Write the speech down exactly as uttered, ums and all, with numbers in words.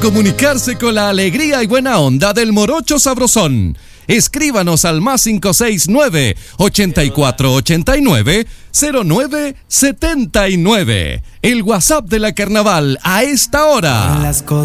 comunicarse con la alegría y buena onda del Morocho Sabrosón. Escríbanos al más cinco seis nueve, ochenta y cuatro ochenta y nueve, cero nueve setenta y nueve. El WhatsApp de la Carnaval a esta hora.